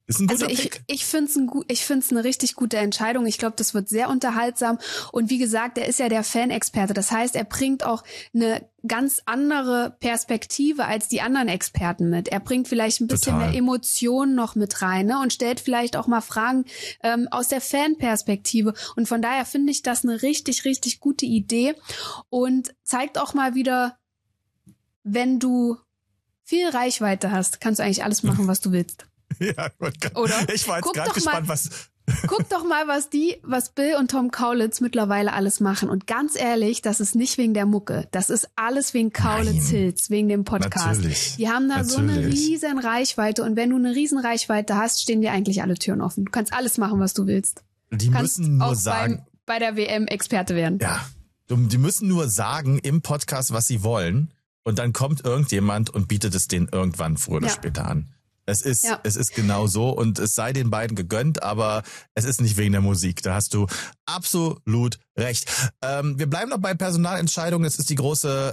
Ist ein guter Also Pick. ich finde es eine richtig gute Entscheidung. Ich glaube, das wird sehr unterhaltsam. Und wie gesagt, er ist ja der Fanexperte. Das heißt, er bringt auch eine ganz andere Perspektive als die anderen Experten mit. Er bringt vielleicht ein bisschen Total. mehr Emotionen noch mit rein, ne? Und stellt vielleicht auch mal Fragen aus der Fanperspektive. Und von daher finde ich das eine richtig, richtig gute Idee und zeigt auch mal wieder, wenn du viel Reichweite hast, kannst du eigentlich alles machen, was du willst. Ja, Oder? Ich war jetzt Guck gerade doch gespannt, mal- was... Guck doch mal, was Bill und Tom Kaulitz mittlerweile alles machen. Und ganz ehrlich, das ist nicht wegen der Mucke. Das ist alles wegen Kaulitz Hills, wegen dem Podcast. Natürlich. Die haben da so eine Natürlich. riesen Reichweite. Und wenn du eine riesen Reichweite hast, stehen dir eigentlich alle Türen offen. Du kannst alles machen, was du willst. Die Du kannst müssen nur auch sagen... bei der WM Experte werden. Ja, die müssen nur sagen im Podcast, was sie wollen. Und dann kommt irgendjemand und bietet es denen irgendwann früher oder Ja. später an. Es ist Ja. genau so und es sei den beiden gegönnt, aber es ist nicht wegen der Musik. Da hast du absolut recht. Wir bleiben noch bei Personalentscheidungen. Es ist die große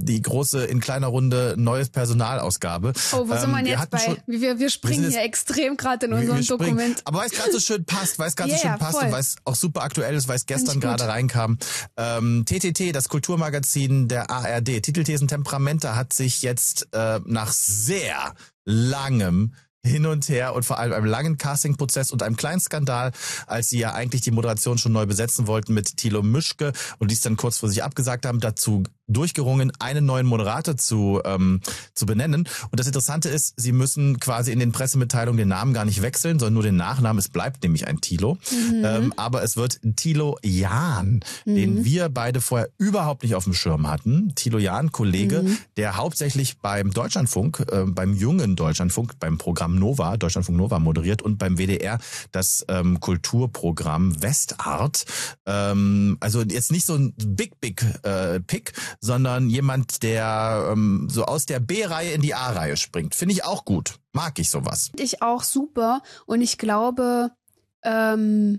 in kleiner Runde neues Personalausgabe. Oh, wo sind wir wir jetzt hatten bei? schon- Wir springen sind hier jetzt- extrem gerade in wir unserem springen. Dokument. Aber weil es gerade so schön passt, voll. und weil es auch super aktuell ist, weil es gestern ich gut. gerade reinkam. TTT, das Kulturmagazin der ARD, Titelthesen Temperamente, hat sich jetzt nach sehr langem hin und her und vor allem einem langen Castingprozess und einem kleinen Skandal, als sie ja eigentlich die Moderation schon neu besetzen wollten mit Thilo Mischke und dies dann kurzfristig abgesagt haben, dazu durchgerungen, einen neuen Moderator zu benennen. Und das Interessante ist, sie müssen quasi in den Pressemitteilungen den Namen gar nicht wechseln, sondern nur den Nachnamen. Es bleibt nämlich ein Thilo. Aber es wird Thilo Jahn, den wir beide vorher überhaupt nicht auf dem Schirm hatten. Thilo Jahn, Kollege, der hauptsächlich beim Deutschlandfunk, beim jungen Deutschlandfunk, beim Programm Nova, Deutschlandfunk Nova moderiert und beim WDR das Kulturprogramm Westart. Also jetzt nicht so ein Big Pick, sondern jemand, der so aus der B-Reihe in die A-Reihe springt. Finde ich auch gut. Mag ich sowas. Ich auch super. Und ich glaube, der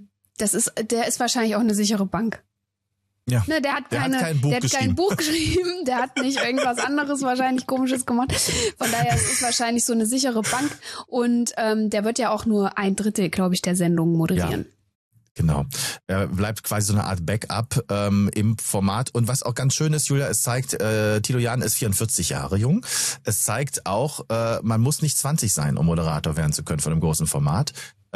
ist wahrscheinlich auch eine sichere Bank. Ja. Ne, der hat kein geschrieben. Buch geschrieben, der hat nicht irgendwas anderes wahrscheinlich Komisches gemacht. Von daher es ist wahrscheinlich so eine sichere Bank und der wird ja auch nur 1/3, glaube ich, der Sendung moderieren. Ja. Genau. Er bleibt quasi so eine Art Backup im Format. Und was auch ganz schön ist, Julia, es zeigt, Thilo Jahn ist 44 Jahre jung. Es zeigt auch, man muss nicht 20 sein, um Moderator werden zu können von einem großen Format.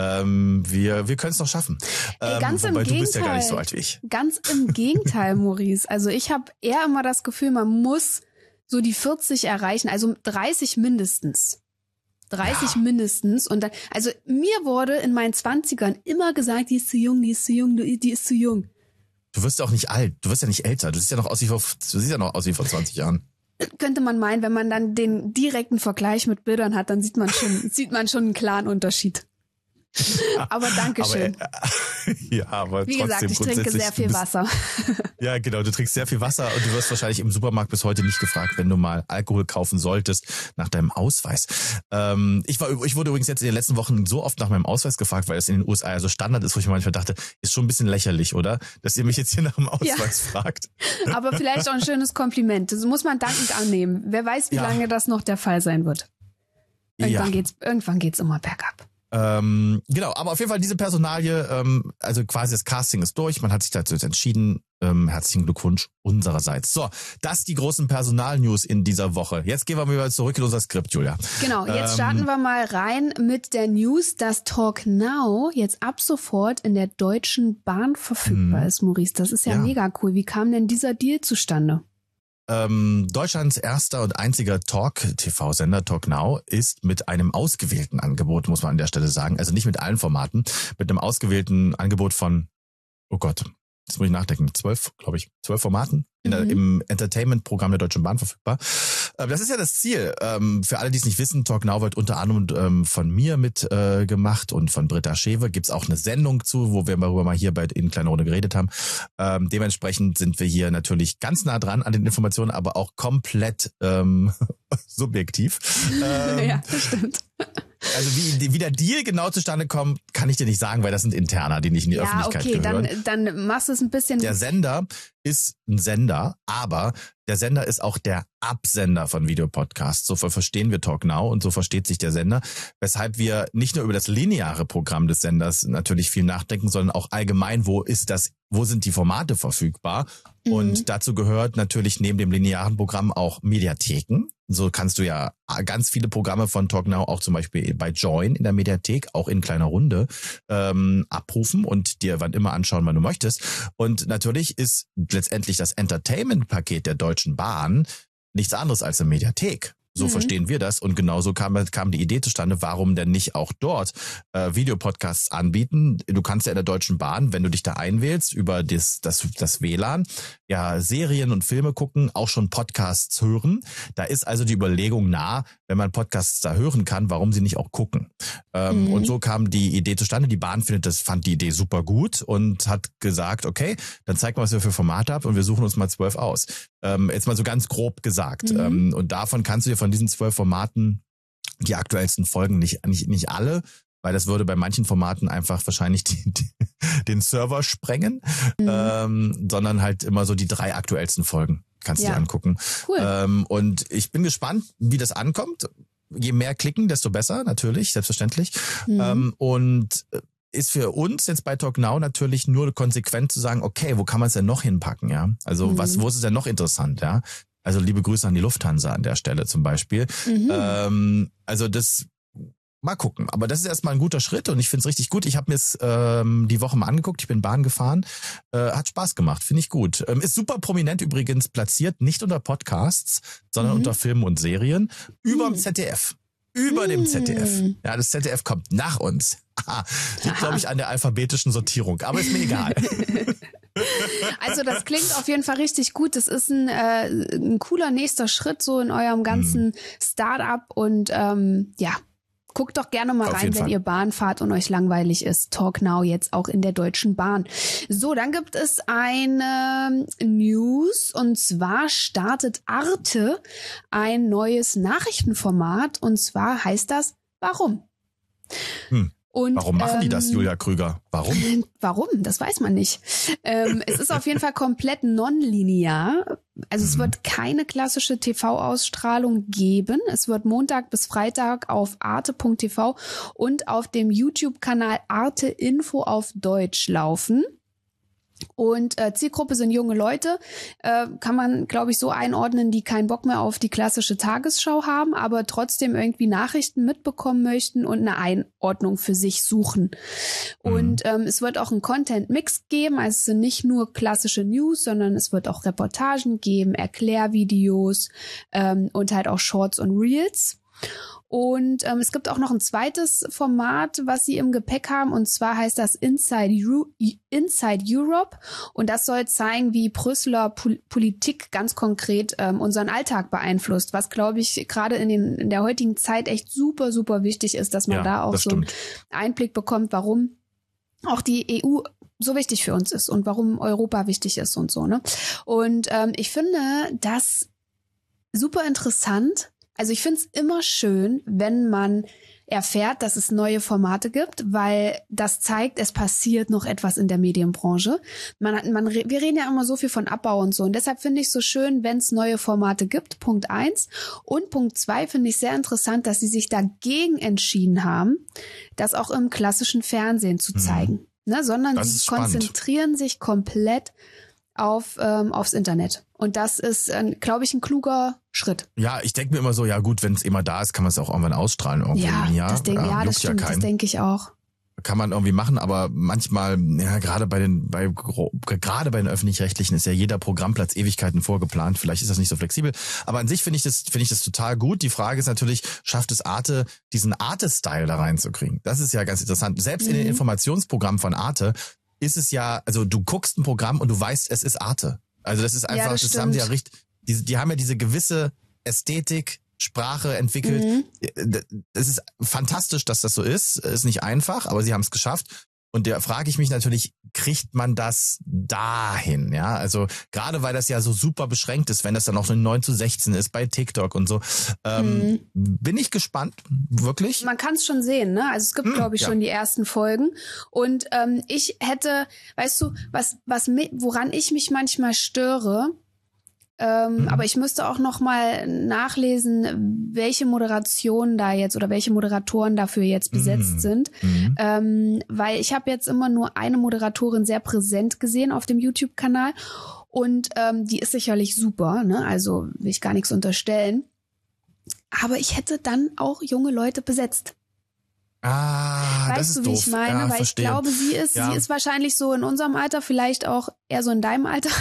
Wir können es noch schaffen. Ganz im wobei Gegenteil. du bist ja gar nicht so alt wie ich. Ganz im Gegenteil, Maurice. Also ich habe eher immer das Gefühl, man muss so die 40 erreichen, also 30 mindestens. 30 mindestens. Und dann, also mir wurde in meinen 20ern immer gesagt, die ist zu jung, die ist zu jung, die ist zu jung. Du wirst ja auch nicht alt, du wirst ja nicht älter. Du siehst ja noch aus wie vor 20 Jahren. Könnte man meinen, wenn man dann den direkten Vergleich mit Bildern hat, dann sieht man schon einen klaren Unterschied. Aber Dankeschön. Aber Wie trotzdem gesagt, ich trinke grundsätzlich, sehr viel Wasser. Ja, genau, du trinkst sehr viel Wasser und du wirst wahrscheinlich im Supermarkt bis heute nicht gefragt, wenn du mal Alkohol kaufen solltest, nach deinem Ausweis. Ich wurde übrigens jetzt in den letzten Wochen so oft nach meinem Ausweis gefragt, weil es in den USA ja so Standard ist, wo ich mir manchmal dachte, ist schon ein bisschen lächerlich, oder? Dass ihr mich jetzt hier nach dem Ausweis fragt. Aber vielleicht auch ein schönes Kompliment. Das muss man dankend annehmen. Wer weiß, wie lange das noch der Fall sein wird. Irgendwann geht's immer bergab. Genau, aber auf jeden Fall diese Personalie, also quasi das Casting ist durch, man hat sich dazu jetzt entschieden, herzlichen Glückwunsch unsererseits. So, das die großen Personalnews in dieser Woche. Jetzt gehen wir mal wieder zurück in unser Skript, Julia. Genau, jetzt starten wir mal rein mit der News, dass Talk Now jetzt ab sofort in der Deutschen Bahn verfügbar ist, Maurice. Das ist ja mega cool. Wie kam denn dieser Deal zustande? Deutschlands erster und einziger Talk-TV-Sender, Talk Now, ist mit einem ausgewählten Angebot, muss man an der Stelle sagen, also nicht mit allen Formaten, mit einem ausgewählten Angebot von, oh Gott, jetzt muss ich nachdenken, 12 Formaten im Entertainment-Programm der Deutschen Bahn verfügbar. Das ist ja das Ziel. Für alle, die es nicht wissen, Talk Now wird unter anderem von mir mit gemacht und von Britta Schewe. Gibt's auch eine Sendung zu, wo wir darüber mal hier in kleiner Runde geredet haben. Dementsprechend sind wir hier natürlich ganz nah dran an den Informationen, aber auch komplett subjektiv. Ja, das stimmt. Also wie der Deal genau zustande kommt, kann ich dir nicht sagen, weil das sind Interner, die nicht in die Öffentlichkeit gehören. Okay, dann machst du es ein bisschen. Der Sender ist ein Sender, aber der Sender ist auch der Absender von Videopodcasts. So verstehen wir Talk Now und so versteht sich der Sender, weshalb wir nicht nur über das lineare Programm des Senders natürlich viel nachdenken, sondern auch allgemein, wo sind die Formate verfügbar? Und dazu gehört natürlich neben dem linearen Programm auch Mediatheken. So kannst du ja ganz viele Programme von Talk Now auch zum Beispiel bei Join in der Mediathek, auch in kleiner Runde, abrufen und dir wann immer anschauen, wann du möchtest. Und natürlich ist letztendlich das Entertainment-Paket der Deutschen Bahn nichts anderes als eine Mediathek. So verstehen wir das. Und genauso kam die Idee zustande, warum denn nicht auch dort Videopodcasts anbieten. Du kannst ja in der Deutschen Bahn, wenn du dich da einwählst, über das WLAN, ja Serien und Filme gucken, auch schon Podcasts hören. Da ist also die Überlegung nah, wenn man Podcasts da hören kann, warum sie nicht auch gucken. Und so kam die Idee zustande. Die Bahn fand die Idee super gut und hat gesagt, okay, dann zeig mal, was wir für Formate haben und wir suchen uns mal 12 aus. Jetzt mal so ganz grob gesagt. Und davon kannst du dir von diesen 12 Formaten die aktuellsten Folgen, nicht alle, weil das würde bei manchen Formaten einfach wahrscheinlich den Server sprengen, sondern halt immer so die 3 aktuellsten Folgen kannst du dir angucken. Cool. Und ich bin gespannt, wie das ankommt. Je mehr klicken, desto besser, natürlich, selbstverständlich. Und ist für uns jetzt bei Talk Now natürlich nur konsequent zu sagen, okay, wo kann man es denn noch hinpacken, ja? Also wo ist es denn noch interessant, ja? Also liebe Grüße an die Lufthansa an der Stelle zum Beispiel. Also das mal gucken. Aber das ist erstmal ein guter Schritt und ich finde es richtig gut. Ich habe mir es die Woche mal angeguckt. Ich bin Bahn gefahren. Hat Spaß gemacht. Finde ich gut. Ist super prominent übrigens platziert. Nicht unter Podcasts, sondern unter Filmen und Serien. Überm ZDF. Über dem ZDF. Ja, das ZDF kommt nach uns. Liegt, glaube ich, an der alphabetischen Sortierung. Aber ist mir egal. Also das klingt auf jeden Fall richtig gut. Das ist ein cooler nächster Schritt so in eurem ganzen Start-up und guckt doch gerne mal rein, wenn ihr Bahn fahrt und euch langweilig ist. Talk Now jetzt auch in der Deutschen Bahn. So, dann gibt es eine News und zwar startet Arte ein neues Nachrichtenformat und zwar heißt das Warum? Und, warum machen die das, Julia Krüger? Warum? Warum? Das weiß man nicht. Es ist auf jeden Fall komplett nonlinear. Also es wird keine klassische TV-Ausstrahlung geben. Es wird Montag bis Freitag auf arte.tv und auf dem YouTube-Kanal Arte Info auf Deutsch laufen. Und Zielgruppe sind junge Leute, kann man, glaube ich, so einordnen, die keinen Bock mehr auf die klassische Tagesschau haben, aber trotzdem irgendwie Nachrichten mitbekommen möchten und eine Einordnung für sich suchen. Und es wird auch einen Content-Mix geben, also es sind nicht nur klassische News, sondern es wird auch Reportagen geben, Erklärvideos und halt auch Shorts und Reels. Und es gibt auch noch ein zweites Format, was sie im Gepäck haben, und zwar heißt das Inside Europe. Und das soll zeigen, wie Brüsseler Politik ganz konkret unseren Alltag beeinflusst, was, glaube ich, gerade in der heutigen Zeit echt super, super wichtig ist, dass man da auch so einen Einblick bekommt, warum auch die EU so wichtig für uns ist und warum Europa wichtig ist und so, ne? Und ich finde das super interessant. Also ich finde es immer schön, wenn man erfährt, dass es neue Formate gibt, weil das zeigt, es passiert noch etwas in der Medienbranche. Wir reden ja immer so viel von Abbau und so. Und deshalb finde ich es so schön, wenn es neue Formate gibt, Punkt 1. Und Punkt 2 finde ich sehr interessant, dass sie sich dagegen entschieden haben, das auch im klassischen Fernsehen zu zeigen. Ne? Sondern sie konzentrieren sich komplett aufs Internet. Und das ist, glaube ich, ein kluger Schritt. Ja, ich denke mir immer so, ja gut, wenn es immer da ist, kann man es auch irgendwann ausstrahlen. Das stimmt, das denke ich auch. Kann man irgendwie machen, aber manchmal, ja, gerade bei den Öffentlich-Rechtlichen ist ja jeder Programmplatz Ewigkeiten vorgeplant. Vielleicht ist das nicht so flexibel. Aber an sich finde ich das total gut. Die Frage ist natürlich, schafft es Arte, diesen Arte-Style da reinzukriegen? Das ist ja ganz interessant. Selbst in den Informationsprogrammen von Arte ist es ja, also du guckst ein Programm und du weißt, es ist Arte. Also das ist einfach, das haben sie ja richtig, die haben ja diese gewisse Ästhetik, Sprache entwickelt. Es ist fantastisch, dass das so ist. Ist nicht einfach, aber sie haben es geschafft. Und da frage ich mich natürlich, kriegt man das dahin? Ja, also gerade weil das ja so super beschränkt ist, wenn das dann auch so 9:16 ist bei TikTok und so, bin ich gespannt, wirklich. Man kann es schon sehen, ne? Also es gibt, glaube ich, schon die ersten Folgen. Und ich hätte, weißt du, woran ich mich manchmal störe, aber ich müsste auch noch mal nachlesen, welche Moderationen da jetzt oder welche Moderatoren dafür jetzt besetzt sind. Weil ich habe jetzt immer nur eine Moderatorin sehr präsent gesehen auf dem YouTube-Kanal und die ist sicherlich super, ne? Also will ich gar nichts unterstellen. Aber ich hätte dann auch junge Leute besetzt. Weißt das ist du, wie ich meine? Ja, weil verstehe. Ich glaube, sie ist wahrscheinlich so in unserem Alter, vielleicht auch eher so in deinem Alter.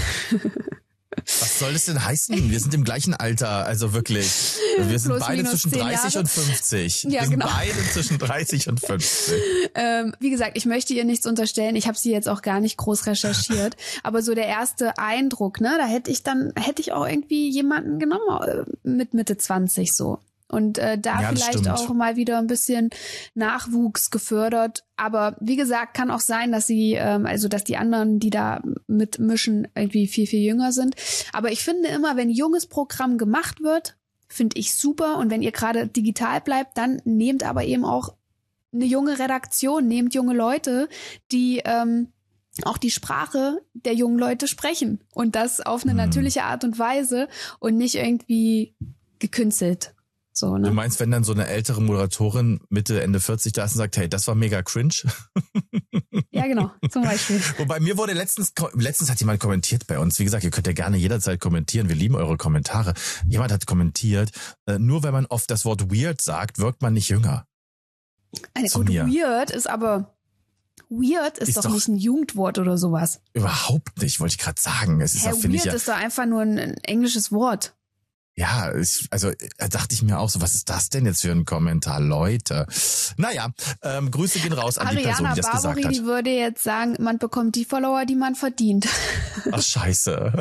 Was soll das denn heißen? Wir sind im gleichen Alter, also wirklich. Wir sind Plus, beide minus zwischen 10 30 Jahre. und 50. Ja, Wir sind genau. beide zwischen 30 und 50. Wie gesagt, ich möchte ihr nichts unterstellen. Ich habe sie jetzt auch gar nicht groß recherchiert. Aber so der erste Eindruck, ne, da hätte ich auch irgendwie jemanden genommen mit Mitte 20 so. Und da vielleicht auch mal wieder ein bisschen Nachwuchs gefördert. Aber wie gesagt, kann auch sein, dass dass die anderen, die da mitmischen, irgendwie viel, viel jünger sind. Aber ich finde immer, wenn junges Programm gemacht wird, finde ich super. Und wenn ihr gerade digital bleibt, dann nehmt aber eben auch eine junge Redaktion, nehmt junge Leute, die auch die Sprache der jungen Leute sprechen. Und das auf eine natürliche Art und Weise und nicht irgendwie gekünstelt. So, ne? Du meinst, wenn dann so eine ältere Moderatorin Mitte, Ende 40 da ist und sagt, hey, das war mega cringe? Ja, genau, zum Beispiel. Wobei mir wurde letztens hat jemand kommentiert bei uns. Wie gesagt, ihr könnt ja gerne jederzeit kommentieren. Wir lieben eure Kommentare. Jemand hat kommentiert, nur wenn man oft das Wort weird sagt, wirkt man nicht jünger. Weird ist doch nicht ein Jugendwort oder sowas. Überhaupt nicht, wollte ich gerade sagen. Es ist auch, finde ich, weird ist doch einfach nur ein englisches Wort. Ja, dachte ich mir auch so, was ist das denn jetzt für ein Kommentar, Leute? Naja, Grüße gehen raus an die Person, die das gesagt hat. Die würde jetzt sagen, man bekommt die Follower, die man verdient. Ach, scheiße.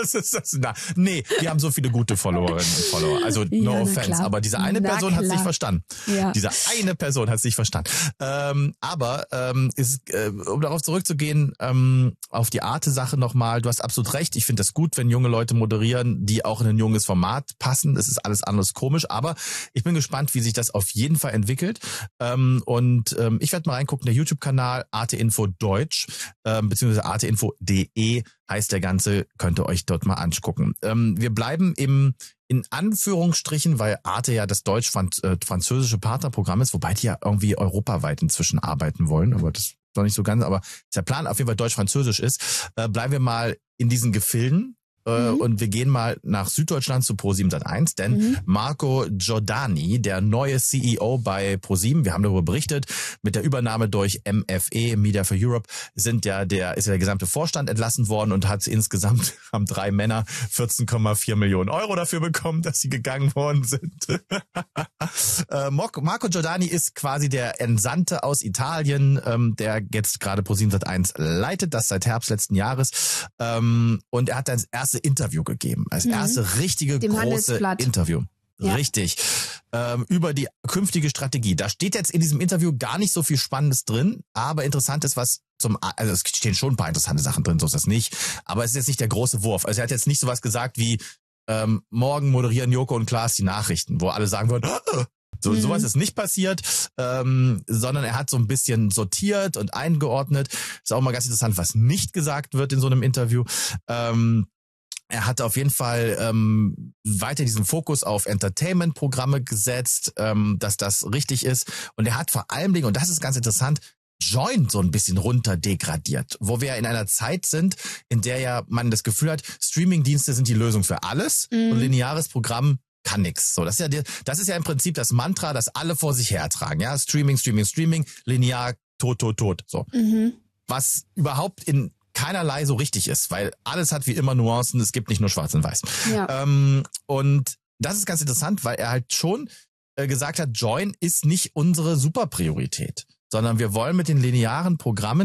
Nee, wir haben so viele gute Followerinnen und Follower. Also no offense, aber diese eine Person hat es nicht verstanden. Ja. Diese eine Person hat es nicht verstanden. Um darauf zurückzugehen, auf die Arte-Sache nochmal, du hast absolut recht. Ich finde das gut, wenn junge Leute moderieren, die auch in ein junges Format passen. Das ist alles anderes komisch, aber ich bin gespannt, wie sich das auf jeden Fall entwickelt. Ich werde mal reingucken, der YouTube-Kanal Arte Info Deutsch, beziehungsweise arteinfo.de heißt der Ganze, könnt ihr euch dort mal angucken. Wir bleiben in Anführungsstrichen, weil Arte ja das deutsch-französische Partnerprogramm ist, wobei die ja irgendwie europaweit inzwischen arbeiten wollen, aber das ist noch nicht so ganz, aber der Plan auf jeden Fall deutsch-französisch ist. Bleiben wir mal in diesen Gefilden. Und wir gehen mal nach Süddeutschland zu ProSieben Sat.1, denn Marco Giordani, der neue CEO bei ProSieben, wir haben darüber berichtet, mit der Übernahme durch MFE, Media for Europe, ist ja der gesamte Vorstand entlassen worden und haben 3 Männer 14,4 Millionen Euro dafür bekommen, dass sie gegangen worden sind. Marco Giordani ist quasi der Entsandte aus Italien, der jetzt gerade ProSieben Sat.1 leitet, das seit Herbst letzten Jahres. Und er hat das erste Interview gegeben, als erste richtige große Interview. Ja. Richtig. Über die künftige Strategie. Da steht jetzt in diesem Interview gar nicht so viel Spannendes drin, aber interessant ist also es stehen schon ein paar interessante Sachen drin, so ist das nicht, aber es ist jetzt nicht der große Wurf. Also er hat jetzt nicht sowas gesagt wie, morgen moderieren Joko und Klaas die Nachrichten, wo alle sagen würden, sowas ist nicht passiert, sondern er hat so ein bisschen sortiert und eingeordnet. Ist auch mal ganz interessant, was nicht gesagt wird in so einem Interview. Er hat auf jeden Fall weiter diesen Fokus auf Entertainment-Programme gesetzt, dass das richtig ist. Und er hat vor allem, und das ist ganz interessant, Join so ein bisschen runter degradiert, wo wir in einer Zeit sind, in der ja man das Gefühl hat, Streaming-Dienste sind die Lösung für alles und lineares Programm kann nix. So, das ist ja im Prinzip das Mantra, das alle vor sich hertragen. Ja, Streaming, linear, tot. So. Was überhaupt in keinerlei so richtig ist, weil alles hat wie immer Nuancen, es gibt nicht nur schwarz und weiß. Ja. Und das ist ganz interessant, weil er halt schon gesagt hat, Join ist nicht unsere Superpriorität, sondern wir wollen mit den linearen Programmen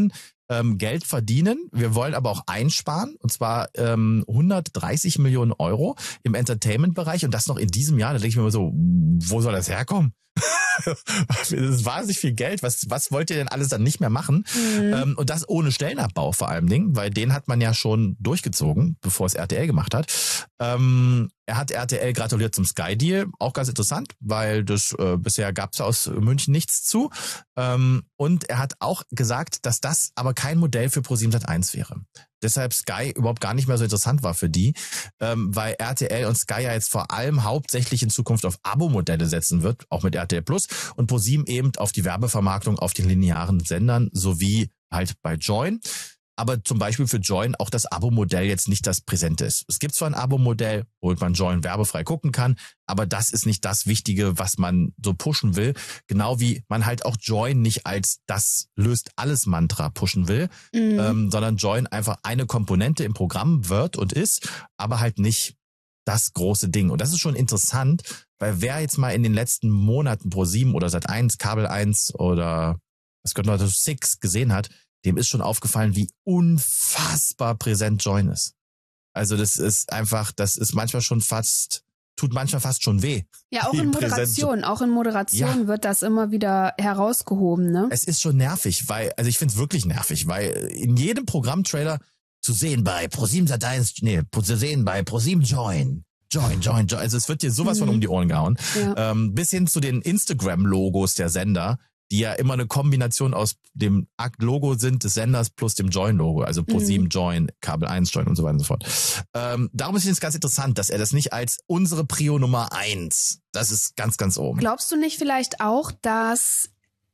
Geld verdienen. Wir wollen aber auch einsparen, und zwar 130 Millionen Euro im Entertainment-Bereich und das noch in diesem Jahr. Da denke ich mir immer so, wo soll das herkommen? Das ist wahnsinnig viel Geld. Was wollt ihr denn alles dann nicht mehr machen? Und das ohne Stellenabbau vor allem Dingen, weil den hat man ja schon durchgezogen, bevor es RTL gemacht hat. Er hat RTL gratuliert zum Sky-Deal. Auch ganz interessant, weil das bisher gab es aus München nichts zu. Und er hat auch gesagt, dass das aber kein Modell für ProSiebenSat.1 wäre. Deshalb Sky überhaupt gar nicht mehr so interessant war für die, weil RTL und Sky ja jetzt vor allem hauptsächlich in Zukunft auf Abo-Modelle setzen wird, auch mit RTL Plus und ProSieben eben auf die Werbevermarktung auf den linearen Sendern sowie halt bei Joyn. Aber zum Beispiel für Joyn auch das Abo-Modell jetzt nicht das Präsente ist. Es gibt zwar ein Abo-Modell, womit man Joyn werbefrei gucken kann, aber das ist nicht das Wichtige, was man so pushen will. Genau wie man halt auch Joyn nicht als das löst alles Mantra pushen will, sondern Joyn einfach eine Komponente im Programm wird und ist, aber halt nicht das große Ding. Und das ist schon interessant, weil wer jetzt mal in den letzten Monaten ProSieben oder Sat.1, Kabel 1 oder was könnte man das Six gesehen hat, dem ist schon aufgefallen, wie unfassbar präsent Joyn ist. Also das ist manchmal schon tut manchmal fast schon weh. Ja, auch in Moderation wird das immer wieder herausgehoben, ne? Es ist schon nervig, also ich finde es wirklich nervig, weil in jedem Programmtrailer zu sehen bei ProSieben Sat.1, zu sehen bei ProSieben Joyn. Also es wird dir sowas von um die Ohren gehauen. Ja. Bis hin zu den Instagram-Logos der Sender, die ja immer eine Kombination aus dem Logo sind des Senders plus dem Joyn-Logo, also ProSieben Joyn, Kabel 1 Joyn und so weiter und so fort. Darum ist es ganz interessant, dass er das nicht als unsere Prio Nummer 1, das ist ganz, ganz oben. Glaubst du nicht vielleicht auch, dass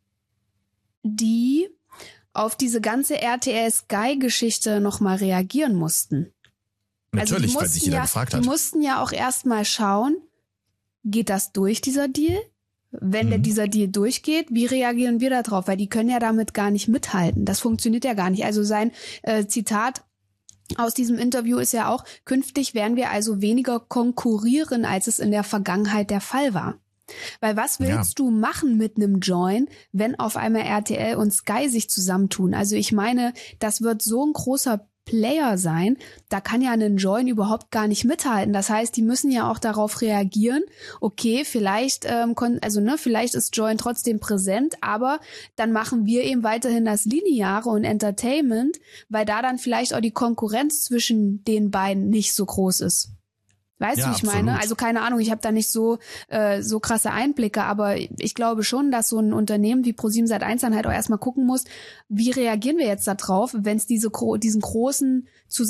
die auf diese ganze RTL-Sky-Geschichte nochmal reagieren mussten? Natürlich, weil sich jeder gefragt hat. Die mussten ja auch erstmal schauen, geht das durch, dieser Deal? Wenn dieser Deal durchgeht, wie reagieren wir da drauf? Weil die können ja damit gar nicht mithalten. Das funktioniert ja gar nicht. Also sein Zitat aus diesem Interview ist ja auch, künftig werden wir also weniger konkurrieren, als es in der Vergangenheit der Fall war. Weil was willst du machen mit einem Joyn, wenn auf einmal RTL und Sky sich zusammentun? Also ich meine, das wird so ein großer Player sein, da kann ja ein Joyn überhaupt gar nicht mithalten. Das heißt, die müssen ja auch darauf reagieren, okay, vielleicht vielleicht ist Joyn trotzdem präsent, aber dann machen wir eben weiterhin das Lineare und Entertainment, weil da dann vielleicht auch die Konkurrenz zwischen den beiden nicht so groß ist. Weißt du, wie ich meine? Also keine Ahnung, ich habe da nicht so krasse Einblicke, aber ich glaube schon, dass so ein Unternehmen wie ProSieben Sat.1 dann halt auch erstmal gucken muss, wie reagieren wir jetzt da drauf, wenn es diesen großen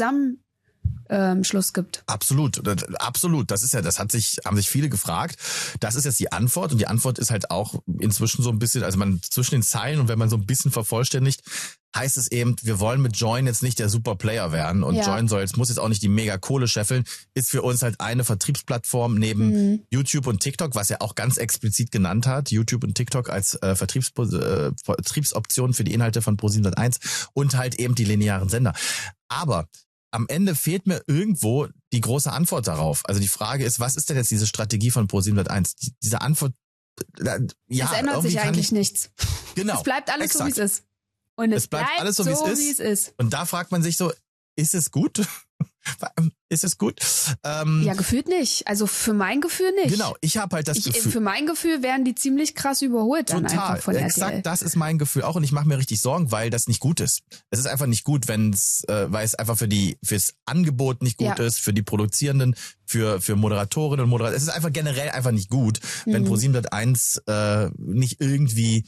Zusammenschluss gibt. Absolut. Das ist ja, haben sich viele gefragt. Das ist jetzt die Antwort und die Antwort ist halt auch inzwischen so ein bisschen, also man zwischen den Zeilen und wenn man so ein bisschen vervollständigt, heißt es eben, wir wollen mit Joyn jetzt nicht der Superplayer werden und Joyn muss jetzt auch nicht die mega Kohle scheffeln, ist für uns halt eine Vertriebsplattform neben YouTube und TikTok, was er auch ganz explizit genannt hat, YouTube und TikTok als Vertriebsoption für die Inhalte von ProSieben Sat.1 und halt eben die linearen Sender. Aber am Ende fehlt mir irgendwo die große Antwort darauf. Also die Frage ist, was ist denn jetzt diese Strategie von ProSieben Sat.1? Diese Antwort, es ändert sich eigentlich nichts. Genau. Es bleibt alles so, wie es ist. Und es bleibt alles so, wie es ist. Und da fragt man sich so, ist es gut? Ist es gut? Ja, gefühlt nicht. Also für mein Gefühl nicht. Genau, ich habe halt das Gefühl. Für mein Gefühl werden die ziemlich krass überholt dann einfach von RTL. Exakt, das ist mein Gefühl auch und ich mache mir richtig Sorgen, weil das nicht gut ist. Es ist einfach nicht gut, weil es einfach fürs Angebot nicht gut ist, für die Produzierenden, für Moderatorinnen und Moderatoren. Es ist einfach generell einfach nicht gut, wenn ProSieben Sat.1 nicht irgendwie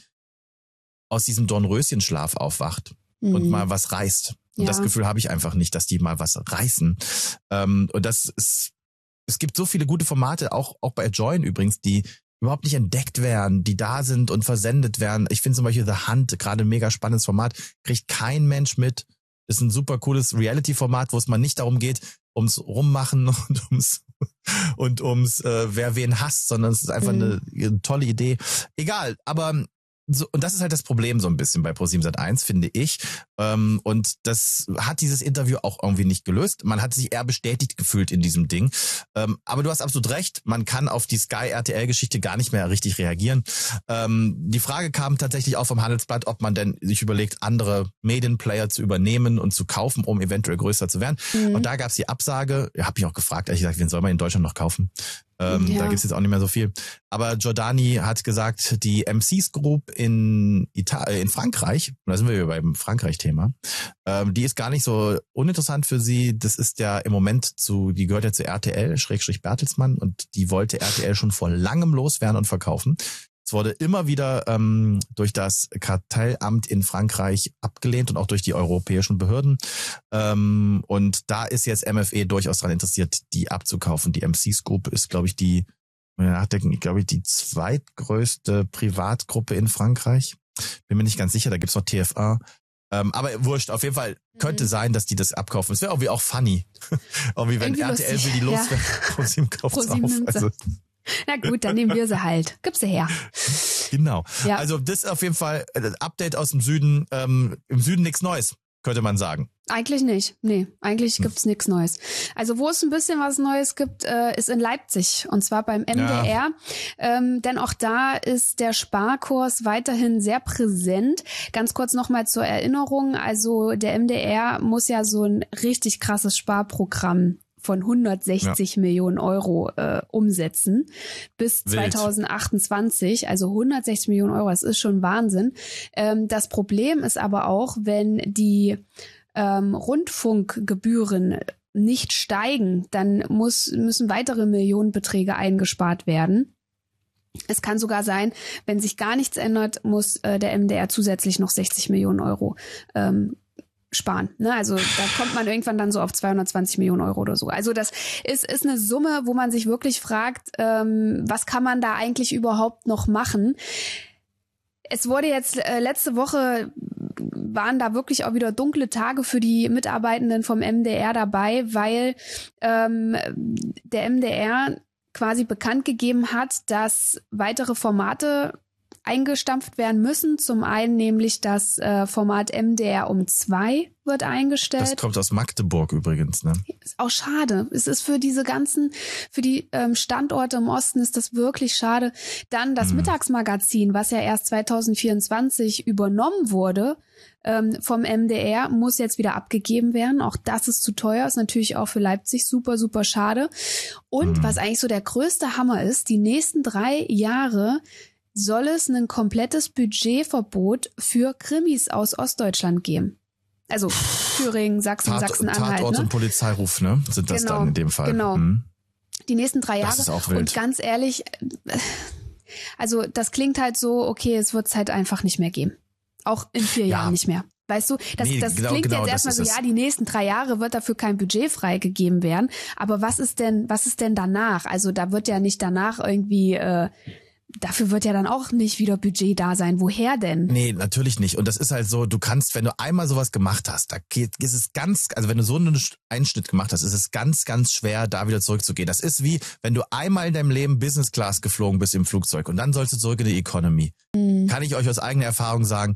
aus diesem Dornröschenschlaf aufwacht und mal was reißt. Und das Gefühl habe ich einfach nicht, dass die mal was reißen. Und es gibt so viele gute Formate, auch bei Joyn übrigens, die überhaupt nicht entdeckt werden, die da sind und versendet werden. Ich finde zum Beispiel The Hunt, gerade ein mega spannendes Format, kriegt kein Mensch mit. Ist ein super cooles Reality-Format, wo es mal nicht darum geht, ums Rummachen und ums wer wen hasst, sondern es ist einfach eine tolle Idee. Egal, aber so, und das ist halt das Problem so ein bisschen bei ProSiebenSat.1, finde ich. Und das hat dieses Interview auch irgendwie nicht gelöst. Man hat sich eher bestätigt gefühlt in diesem Ding. Aber du hast absolut recht, man kann auf die Sky-RTL-Geschichte gar nicht mehr richtig reagieren. Die Frage kam tatsächlich auch vom Handelsblatt, ob man denn sich überlegt, andere Medienplayer zu übernehmen und zu kaufen, um eventuell größer zu werden. Und da gab es die Absage. Habe ich auch gefragt, ehrlich gesagt, wen soll man in Deutschland noch kaufen? Da gibt's jetzt auch nicht mehr so viel. Aber Giordani hat gesagt, die MCs Group in Frankreich, und da sind wir beim Frankreich-Thema, die ist gar nicht so uninteressant für sie. Das ist ja im Moment die gehört ja zu RTL, Bertelsmann, und die wollte RTL schon vor langem loswerden und verkaufen. Es wurde immer wieder durch das Kartellamt in Frankreich abgelehnt und auch durch die europäischen Behörden. Und da ist jetzt MFE durchaus daran interessiert, die abzukaufen. Die MCs Group ist, glaube ich, die zweitgrößte Privatgruppe in Frankreich. Bin mir nicht ganz sicher, da gibt's noch TF1. Aber wurscht, auf jeden Fall könnte sein, dass die das abkaufen. Es wäre irgendwie auch funny. Irgendwie, wenn RTL will die loswerden, ProSieben kauft's auf. Also, na gut, dann nehmen wir sie halt. Gib sie her. Genau. Ja. Also das ist auf jeden Fall ein Update aus dem Süden. Im Süden nichts Neues, könnte man sagen. Eigentlich nicht. Nee, eigentlich gibt's nichts Neues. Also wo es ein bisschen was Neues gibt, ist in Leipzig. Und zwar beim MDR. Ja. Denn auch da ist der Sparkurs weiterhin sehr präsent. Ganz kurz nochmal zur Erinnerung. Also der MDR muss ja so ein richtig krasses Sparprogramm von 160 Millionen Euro umsetzen bis 2028, also 160 Millionen Euro, das ist schon Wahnsinn. Das Problem ist aber auch, wenn die Rundfunkgebühren nicht steigen, dann müssen weitere Millionenbeträge eingespart werden. Es kann sogar sein, wenn sich gar nichts ändert, muss der MDR zusätzlich noch 60 Millionen Euro sparen. Ne? Also da kommt man irgendwann dann so auf 220 Millionen Euro oder so. Also das ist eine Summe, wo man sich wirklich fragt, was kann man da eigentlich überhaupt noch machen? Es wurde jetzt letzte Woche waren da wirklich auch wieder dunkle Tage für die Mitarbeitenden vom MDR dabei, weil der MDR quasi bekannt gegeben hat, dass weitere Formate eingestampft werden müssen. Zum einen nämlich das Format MDR um 2 wird eingestellt. Das kommt aus Magdeburg übrigens, ne? Ist auch schade. Es ist für die Standorte im Osten ist das wirklich schade. Dann das Mittagsmagazin, was ja erst 2024 übernommen wurde vom MDR, muss jetzt wieder abgegeben werden. Auch das ist zu teuer, ist natürlich auch für Leipzig super, super schade. Und was eigentlich so der größte Hammer ist, die nächsten 3 Jahre soll es ein komplettes Budgetverbot für Krimis aus Ostdeutschland geben. Also Thüringen, Sachsen-Anhalt. Tatort und Polizeiruf, ne? Sind das dann in dem Fall. Genau. Die nächsten 3 Jahre. Das ist auch wild. Und ganz ehrlich, also das klingt halt so, okay, es wird es halt einfach nicht mehr geben. Auch in 4 Jahren nicht mehr. Weißt du, das klingt jetzt erstmal so, die nächsten 3 Jahre wird dafür kein Budget freigegeben werden. Aber was ist denn danach? Also da wird ja nicht danach irgendwie dafür wird ja dann auch nicht wieder Budget da sein. Woher denn? Nee, natürlich nicht. Und das ist halt so, du kannst, wenn du einmal sowas gemacht hast, ist es also wenn du so einen Einschnitt gemacht hast, ist es ganz, ganz schwer, da wieder zurückzugehen. Das ist wie, wenn du einmal in deinem Leben Business Class geflogen bist im Flugzeug und dann sollst du zurück in die Economy. Kann ich euch aus eigener Erfahrung sagen,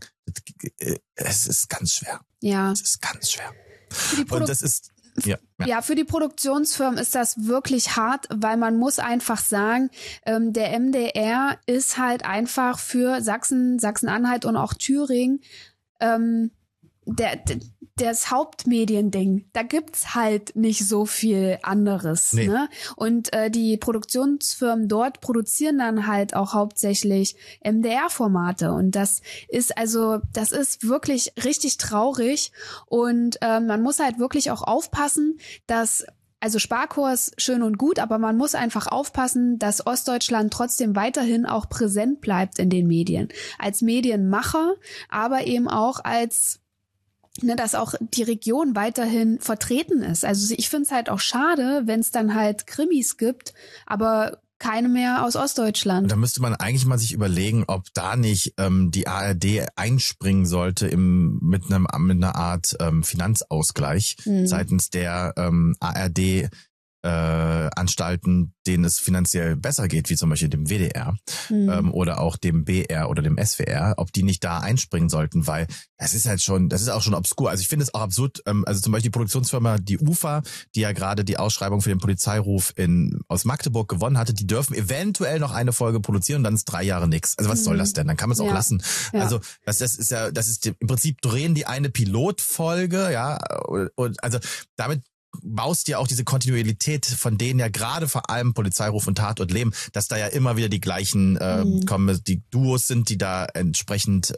es ist ganz schwer. Ja. Es ist ganz schwer. Und das ist... Ja, für die Produktionsfirmen ist das wirklich hart, weil man muss einfach sagen, der MDR ist halt einfach für Sachsen-Anhalt und auch Thüringen das Hauptmediending. Da gibt's halt nicht so viel anderes. Nee. Ne? Und die Produktionsfirmen dort produzieren dann halt auch hauptsächlich MDR-Formate. Und das ist wirklich richtig traurig. Und man muss halt wirklich auch aufpassen, dass also Sparkurs schön und gut, aber man muss einfach aufpassen, dass Ostdeutschland trotzdem weiterhin auch präsent bleibt in den Medien. Als Medienmacher, aber eben auch als dass auch die Region weiterhin vertreten ist. Also ich finde es halt auch schade, wenn es dann halt Krimis gibt, aber keine mehr aus Ostdeutschland. Da müsste man eigentlich mal sich überlegen, ob da nicht die ARD einspringen sollte mit einer Art Finanzausgleich seitens der ARD Anstalten, denen es finanziell besser geht, wie zum Beispiel dem WDR oder auch dem BR oder dem SWR, ob die nicht da einspringen sollten, weil das ist auch schon obskur. Also ich finde es auch absurd, also zum Beispiel die Produktionsfirma, die UFA, die ja gerade die Ausschreibung für den Polizeiruf aus Magdeburg gewonnen hatte, die dürfen eventuell noch eine Folge produzieren und dann ist 3 Jahre nichts. Also was soll das denn? Dann kann man es auch lassen. Ja. Also das ist im Prinzip drehen die eine Pilotfolge, ja, und also damit baust dir auch diese Kontinuität, von denen ja gerade vor allem Polizeiruf und Tatort leben, dass da ja immer wieder die gleichen kommen, die Duos sind, die da entsprechend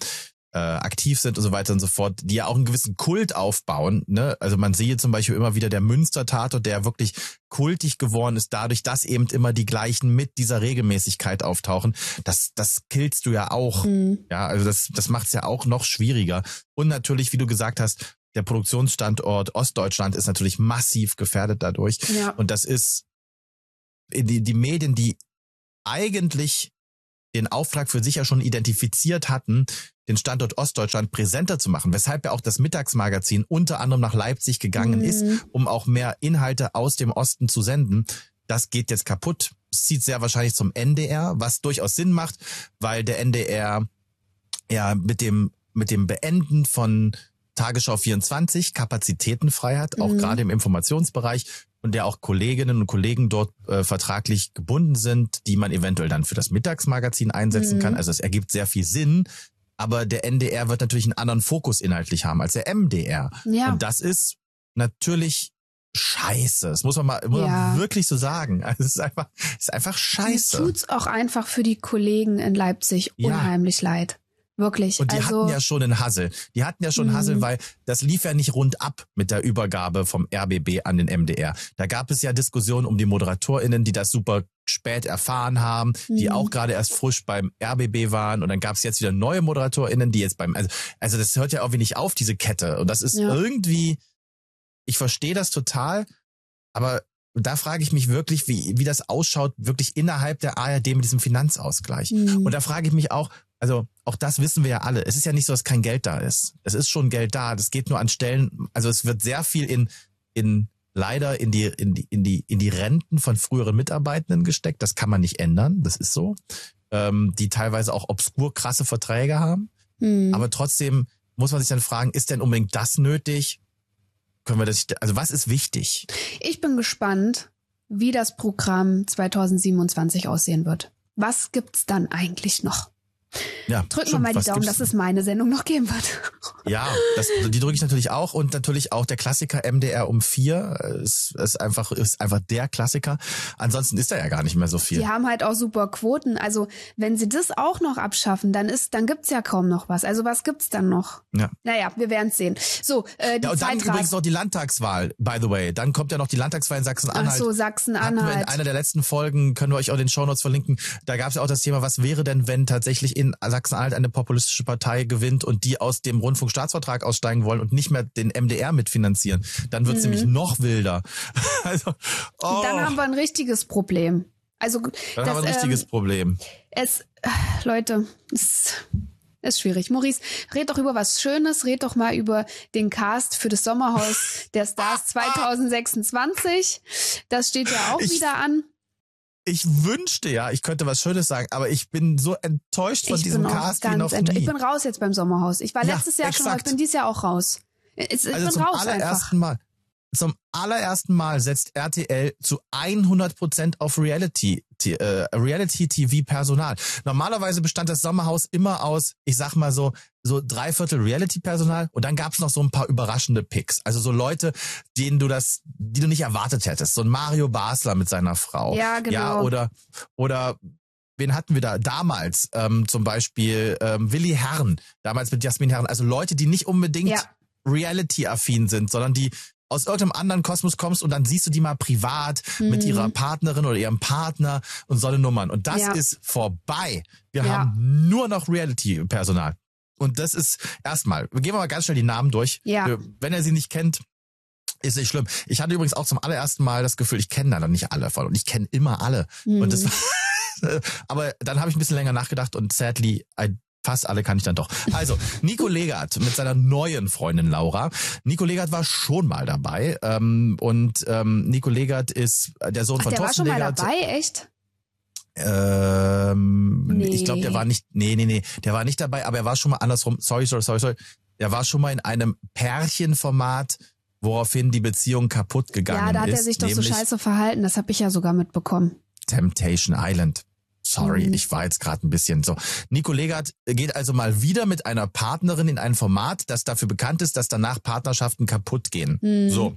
aktiv sind und so weiter und so fort, die ja auch einen gewissen Kult aufbauen. Ne? Also man sehe zum Beispiel immer wieder der Münster-Tatort, der wirklich kultig geworden ist, dadurch, dass eben immer die gleichen mit dieser Regelmäßigkeit auftauchen. Das killst du ja auch. Ja, also das macht es ja auch noch schwieriger. Und natürlich, wie du gesagt hast, der Produktionsstandort Ostdeutschland ist natürlich massiv gefährdet dadurch. Ja. Und das ist die Medien, die eigentlich den Auftrag für sich ja schon identifiziert hatten, den Standort Ostdeutschland präsenter zu machen, weshalb ja auch das Mittagsmagazin unter anderem nach Leipzig gegangen ist, um auch mehr Inhalte aus dem Osten zu senden. Das geht jetzt kaputt. Es zieht sehr wahrscheinlich zum NDR, was durchaus Sinn macht, weil der NDR ja mit dem Beenden von Tagesschau 24 Kapazitäten frei hat, auch gerade im Informationsbereich, und der auch Kolleginnen und Kollegen dort vertraglich gebunden sind, die man eventuell dann für das Mittagsmagazin einsetzen kann. Also es ergibt sehr viel Sinn, aber der NDR wird natürlich einen anderen Fokus inhaltlich haben als der MDR. Ja. Und das ist natürlich scheiße. Das muss man wirklich so sagen. Also es ist einfach scheiße. Mir tut's auch einfach für die Kollegen in Leipzig unheimlich leid. Wirklich. Und die hatten ja schon einen Hassel. Weil das lief ja nicht rund ab mit der Übergabe vom RBB an den MDR. Da gab es ja Diskussionen um die ModeratorInnen, die das super spät erfahren haben, die auch gerade erst frisch beim RBB waren. Und dann gab es jetzt wieder neue ModeratorInnen, die jetzt also das hört ja irgendwie nicht auf, diese Kette. Und das ist irgendwie, ich verstehe das total, aber da frage ich mich wirklich, wie das ausschaut, wirklich innerhalb der ARD mit diesem Finanzausgleich. Und da frage ich mich auch, also auch das wissen wir ja alle. Es ist ja nicht so, dass kein Geld da ist. Es ist schon Geld da. Das geht nur an Stellen. Also es wird sehr viel leider in die Renten von früheren Mitarbeitenden gesteckt. Das kann man nicht ändern. Das ist so. Die teilweise auch obskur krasse Verträge haben. Aber trotzdem muss man sich dann fragen, ist denn unbedingt das nötig? Also was ist wichtig? Ich bin gespannt, wie das Programm 2027 aussehen wird. Was gibt's dann eigentlich noch? Ja, drücken wir mal die Daumen, dass es meine Sendung noch geben wird. Ja, die drücke ich natürlich auch, und natürlich auch der Klassiker MDR um 4 ist einfach der Klassiker. Ansonsten ist da ja gar nicht mehr so viel. Die haben halt auch super Quoten. Also wenn sie das auch noch abschaffen, dann gibt's ja kaum noch was. Also was gibt's dann noch? Ja. Naja, wir werden's sehen. So, die und dann übrigens noch die Landtagswahl, by the way. Dann kommt ja noch die Landtagswahl in Sachsen-Anhalt. Ach so, Sachsen-Anhalt. In einer der letzten Folgen, können wir euch auch in den Shownotes verlinken, da gab's ja auch das Thema, was wäre denn, wenn tatsächlich in Sachsen-Anhalt eine populistische Partei gewinnt und die aus dem Rundfunkstaatsvertrag aussteigen wollen und nicht mehr den MDR mitfinanzieren. Dann wird's nämlich noch wilder. Also, Dann haben wir ein richtiges Problem. Problem. Leute, es ist schwierig. Maurice, red doch über was Schönes, red doch mal über den Cast für das Sommerhaus der Stars 2026. Das steht ja auch wieder an. Ich wünschte ja, ich könnte was Schönes sagen, aber ich bin so enttäuscht von diesem Cast wie noch nie. Ich bin raus jetzt beim Sommerhaus. Ich war letztes Jahr schon raus, ich bin dieses Jahr auch raus. Ich bin raus einfach. Zum allerersten Mal setzt RTL zu 100% auf Reality-TV-Personal. Normalerweise bestand das Sommerhaus immer aus, ich sag mal so 3/4 Reality-Personal, und dann gab's noch so ein paar überraschende Picks. Also so Leute, die du nicht erwartet hättest. So ein Mario Basler mit seiner Frau. Ja, genau. Ja, oder wen hatten wir da damals? Zum Beispiel Willi Herren, damals mit Jasmin Herren. Also Leute, die nicht unbedingt Reality-affin sind, sondern die aus irgendeinem anderen Kosmos kommst, und dann siehst du die mal privat mit ihrer Partnerin oder ihrem Partner und so eine Nummern. Und das ist vorbei. Wir haben nur noch Reality-Personal. Und das ist erstmal, gehen wir mal ganz schnell die Namen durch. Ja. Wenn ihr sie nicht kennt, ist nicht schlimm. Ich hatte übrigens auch zum allerersten Mal das Gefühl, ich kenne leider nicht alle von, und ich kenne immer alle. Und das aber dann habe ich ein bisschen länger nachgedacht, und sadly, I Fast alle kann ich dann doch. Also, Nico Legat mit seiner neuen Freundin Laura. Nico Legat war schon mal dabei. Nico Legat ist der Sohn von Thorsten Legat. Der war schon mal dabei, echt? Ich glaube, der war nicht, der war nicht dabei, aber er war schon mal andersrum, sorry. Der war schon mal in einem Pärchenformat, woraufhin die Beziehung kaputt gegangen ist. Ja, da hat er sich doch so scheiße verhalten, das habe ich ja sogar mitbekommen. Temptation Island. Sorry, ich war jetzt gerade ein bisschen so. Nico Legat geht also mal wieder mit einer Partnerin in ein Format, das dafür bekannt ist, dass danach Partnerschaften kaputt gehen. So.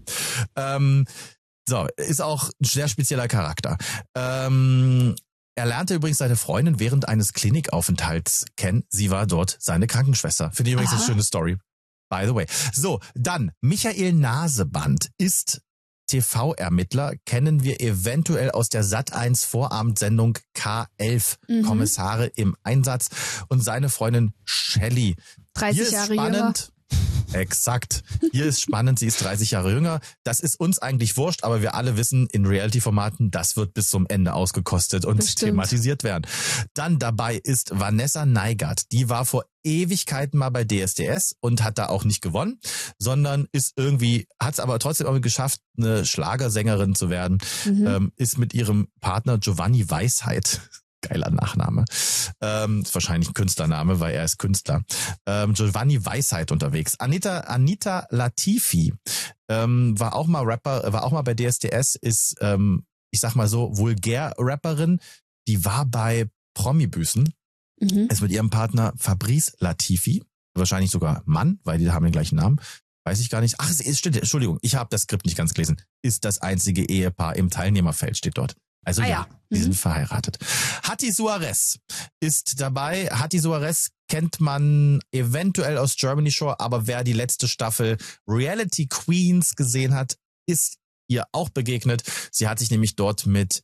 Ist auch ein sehr spezieller Charakter. Er lernte übrigens seine Freundin während eines Klinikaufenthalts kennen. Sie war dort seine Krankenschwester. Finde ich übrigens eine schöne Story. By the way. So, dann Michael Naseband ist TV-Ermittler, kennen wir eventuell aus der Sat.1 Vorabendsendung K11, Kommissare im Einsatz, und seine Freundin Shelley. 30 Jahre jünger. Exakt. Hier ist spannend, sie ist 30 Jahre jünger. Das ist uns eigentlich wurscht, aber wir alle wissen, in Reality-Formaten, das wird bis zum Ende ausgekostet und thematisiert werden. Dann dabei ist Vanessa Neigert. Die war vor Ewigkeiten mal bei DSDS und hat da auch nicht gewonnen, sondern hat es aber trotzdem auch geschafft, eine Schlagersängerin zu werden. Ist mit ihrem Partner Giovanni Weisheit, geiler Nachname, ist wahrscheinlich ein Künstlername, weil er ist Künstler, Giovanni Weisheit unterwegs. Anita Latifi war auch mal Rapper, war auch mal bei DSDS, ist, ich sag mal so, Vulgär-Rapperin, die war bei Promi-Büßen, ist mit ihrem Partner Fabrice Latifi, wahrscheinlich sogar Mann, weil die haben den gleichen Namen, weiß ich gar nicht. Ach, es stimmt, Entschuldigung, ich habe das Skript nicht ganz gelesen. Ist das einzige Ehepaar im Teilnehmerfeld, steht dort. Also die sind verheiratet. Hatti Suarez ist dabei. Hatti Suarez kennt man eventuell aus Germany Shore, aber wer die letzte Staffel Reality Queens gesehen hat, ist ihr auch begegnet. Sie hat sich nämlich dort mit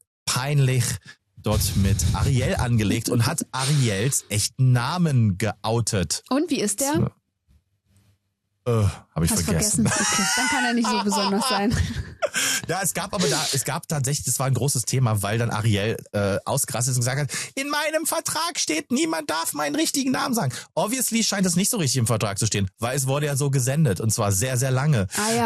Ariel angelegt und hat Ariels echten Namen geoutet. Und wie ist der? Habe ich vergessen. Okay, dann kann er nicht so besonders sein. Ja, es gab tatsächlich, das war ein großes Thema, weil dann Ariel ausgerastet ist und gesagt hat, in meinem Vertrag steht, niemand darf meinen richtigen Namen sagen. Obviously scheint es nicht so richtig im Vertrag zu stehen, weil es wurde ja so gesendet und zwar sehr, sehr lange.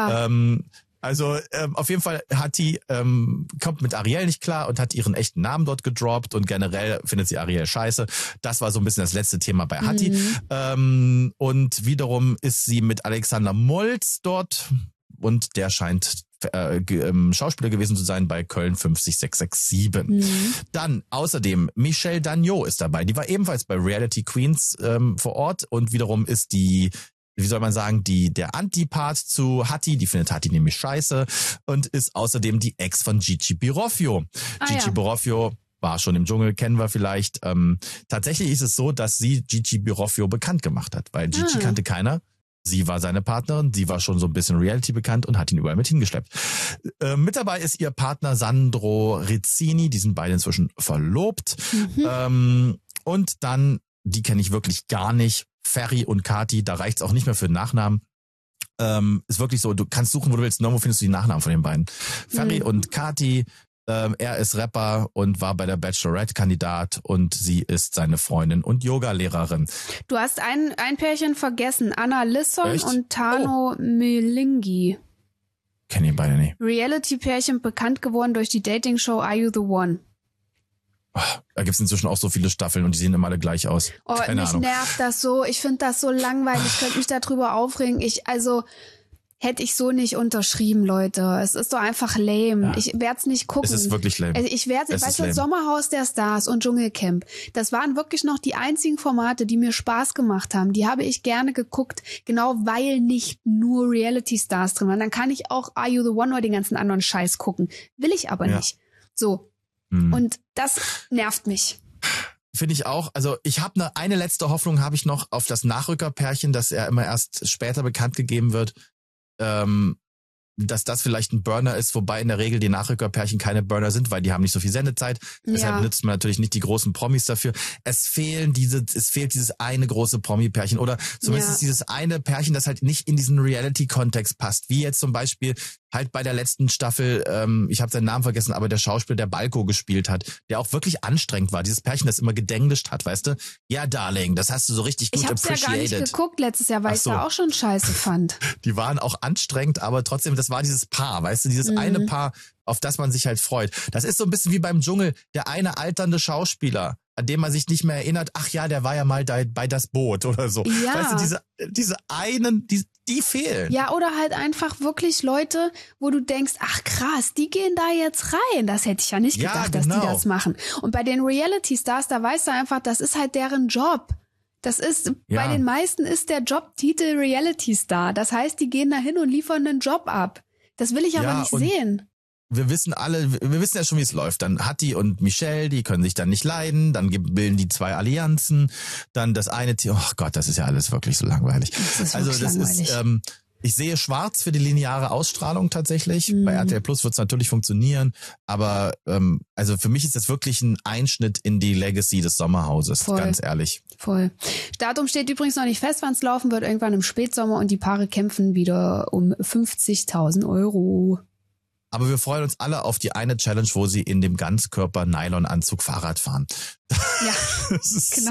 Auf jeden Fall kommt mit Ariel nicht klar und hat ihren echten Namen dort gedroppt und generell findet sie Ariel scheiße. Das war so ein bisschen das letzte Thema bei Hatti. Und wiederum ist sie mit Alexander Moltz dort und der scheint Schauspieler gewesen zu sein bei Köln 50667. Dann außerdem Michelle Dagnot ist dabei. Die war ebenfalls bei Reality Queens vor Ort und wiederum ist die, wie soll man sagen, der Antipart zu Hatti, die findet Hatti nämlich scheiße und ist außerdem die Ex von Gigi Biroffio. Gigi Biroffio war schon im Dschungel, kennen wir vielleicht. Tatsächlich ist es so, dass sie Gigi Biroffio bekannt gemacht hat, weil Gigi kannte keiner. Sie war seine Partnerin, sie war schon so ein bisschen Reality bekannt und hat ihn überall mit hingeschleppt. Mit dabei ist ihr Partner Sandro Rizzini, die sind beide inzwischen verlobt. Und dann, die kenne ich wirklich gar nicht, Ferry und Kati, da reicht's auch nicht mehr für den Nachnamen. Ist wirklich so, du kannst suchen, wo du willst, nirgendwo findest du die Nachnamen von den beiden. Ferry und Kati, er ist Rapper und war bei der Bachelorette Kandidat und sie ist seine Freundin und Yoga-Lehrerin. Du hast ein Pärchen vergessen, Anna Lisson und Tano Melingi. Kenn ich beide nicht. Reality-Pärchen bekannt geworden durch die Dating-Show Are You the One? Da gibt's inzwischen auch so viele Staffeln und die sehen immer alle gleich aus. Keine Ahnung. Mich nervt das so. Ich finde das so langweilig. Ich könnte mich darüber aufregen. Hätte ich so nicht unterschrieben, Leute. Es ist doch einfach lame. Ja. Ich werde es nicht gucken. Es ist wirklich lame. Also weißt du, Sommerhaus der Stars und Dschungelcamp, das waren wirklich noch die einzigen Formate, die mir Spaß gemacht haben. Die habe ich gerne geguckt, genau weil nicht nur Reality-Stars drin waren. Dann kann ich auch Are You the One oder den ganzen anderen Scheiß gucken. Will ich aber nicht. So. Und das nervt mich. Finde ich auch. Also ich habe eine letzte Hoffnung habe ich noch auf das Nachrückerpärchen, dass er immer erst später bekannt gegeben wird. Dass das vielleicht ein Burner ist, wobei in der Regel die Nachrückerpärchen keine Burner sind, weil die haben nicht so viel Sendezeit. Deshalb nutzt man natürlich nicht die großen Promis dafür. Es fehlt dieses eine große Promi-Pärchen oder zumindest dieses eine Pärchen, das halt nicht in diesen Reality-Kontext passt. Wie jetzt zum Beispiel halt bei der letzten Staffel, ich habe seinen Namen vergessen, aber der Schauspieler, der Balko gespielt hat, der auch wirklich anstrengend war. Dieses Pärchen, das immer gedenglischt hat, weißt du? Ja, Darling, das hast du so richtig gut appreciated. Ich hab's ja gar nicht geguckt letztes Jahr, weil ich da auch schon scheiße fand. Die waren auch anstrengend, aber trotzdem, das war dieses Paar, weißt du? Dieses eine Paar, auf das man sich halt freut. Das ist so ein bisschen wie beim Dschungel, der eine alternde Schauspieler, an dem man sich nicht mehr erinnert, ach ja, der war ja mal da bei Das Boot oder so. Ja. Weißt du, diese einen, die fehlen. Ja, oder halt einfach wirklich Leute, wo du denkst, ach krass, die gehen da jetzt rein. Das hätte ich ja nicht gedacht, dass die das machen. Und bei den Reality-Stars, da weißt du einfach, das ist halt deren Job. Das ist, bei den meisten ist der Jobtitel Reality-Star. Das heißt, die gehen da hin und liefern einen Job ab. Das will ich aber nicht sehen. Wir wissen ja schon, wie es läuft. Dann Hatti und Michelle, die können sich dann nicht leiden. Dann bilden die zwei Allianzen. Dann das eine Team. Oh Gott, das ist ja alles wirklich so langweilig. Ich sehe schwarz für die lineare Ausstrahlung tatsächlich. Bei RTL Plus wird es natürlich funktionieren. Aber also für mich ist das wirklich ein Einschnitt in die Legacy des Sommerhauses. Voll. Ganz ehrlich. Voll. Datum steht übrigens noch nicht fest, wann es laufen wird. Irgendwann im Spätsommer. Und die Paare kämpfen wieder um 50.000 Euro. Aber wir freuen uns alle auf die eine Challenge, wo sie in dem Ganzkörper-Nylon-Anzug Fahrrad fahren. Ja, genau.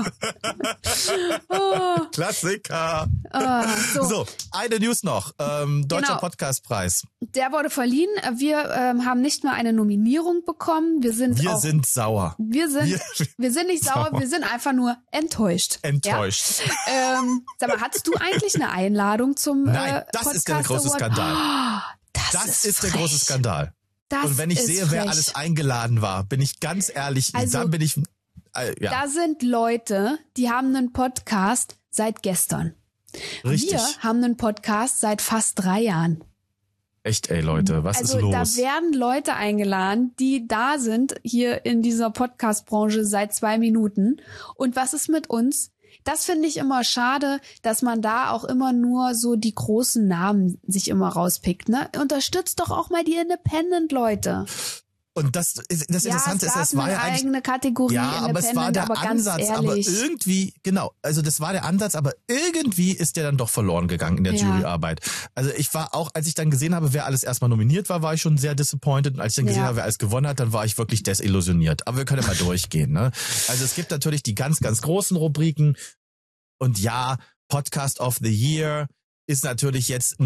Klassiker. So, eine News noch. Deutscher Podcastpreis. Der wurde verliehen. Wir haben nicht mal eine Nominierung bekommen. Wir sind sauer. Wir sind nicht sauer, wir sind einfach nur enttäuscht. Enttäuscht. Ja? Sag mal, hattest du eigentlich eine Einladung zum Nein, das Podcast ist der große Skandal. Das ist der große Skandal. Und wenn ich sehe, wer alles eingeladen war, bin ich ganz ehrlich, dann bin ich... Da sind Leute, die haben einen Podcast seit gestern. Richtig. Wir haben einen Podcast seit fast 3 Jahren. Echt, ey Leute, was ist los? Da werden Leute eingeladen, die da sind, hier in dieser Podcast-Branche seit 2 Minuten. Und was ist mit uns? Das finde ich immer schade, dass man da auch immer nur so die großen Namen sich immer rauspickt. Ne? Unterstützt doch auch mal die Independent-Leute. Und das Interessante ist, es war ja eigentlich eigene Kategorie, aber es war der Ansatz, aber irgendwie, also das war der Ansatz, aber irgendwie ist der dann doch verloren gegangen in der Juryarbeit. Also ich war auch, als ich dann gesehen habe, wer alles erstmal nominiert war ich schon sehr disappointed, und als ich dann gesehen habe, wer alles gewonnen hat, dann war ich wirklich desillusioniert. Aber wir können mal durchgehen, ne? Also es gibt natürlich die ganz, ganz großen Rubriken, und Podcast of the Year ist natürlich jetzt,